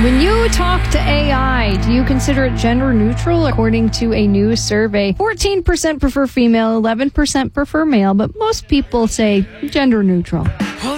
When you talk to AI, do you consider it gender neutral? According to a new survey, 14% prefer female, 11% prefer male, but most people say gender neutral.